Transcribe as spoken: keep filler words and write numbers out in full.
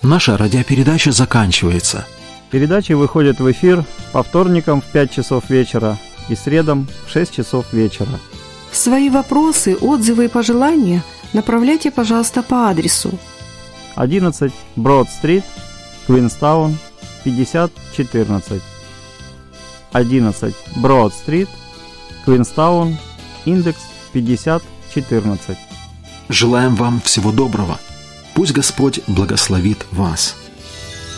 Наша радиопередача заканчивается. Передачи выходят в эфир по вторникам в пять часов вечера и средам в шесть часов вечера. Свои вопросы, отзывы и пожелания направляйте, пожалуйста, по адресу одиннадцать Брод-стрит, Квинстаун, пятьдесят четырнадцать. одиннадцать Брод-стрит, Квинстаун, индекс пятьдесят четырнадцать. Желаем вам всего доброго. Пусть Господь благословит вас.